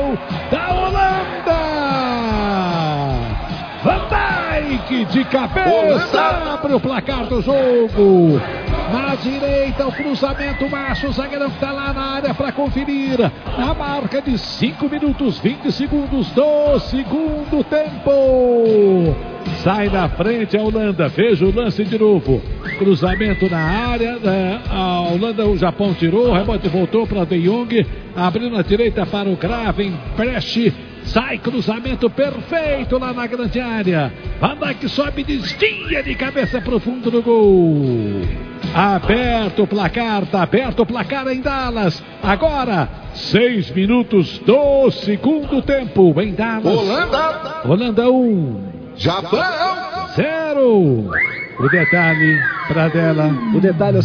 gol da Holanda. Van Dijk de cabeça abre o placar do jogo. Na direita, o cruzamento macho, o zagueirão que está lá na área para conferir. Na marca de 5 minutos 20 segundos do segundo tempo. Sai na frente a Holanda, veja o lance de novo. Cruzamento na área, a Holanda, o Japão tirou, o rebote voltou para De Jong, abriu na direita para o Gravenberch. Sai cruzamento perfeito lá na grande área. Van Dijk sobe, desvia de cabeça pro fundo do gol. Aberto o placar, tá aberto o placar em Dallas. Agora, 6 minutos do segundo tempo em Dallas. Holanda 1. Japão 0. O detalhe para dela. O detalhe é